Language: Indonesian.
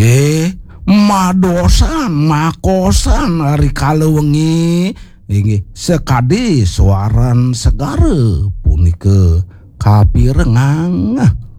Madosan makosan ari kalewengi inggih sekadi suaran segara punika kapirengang.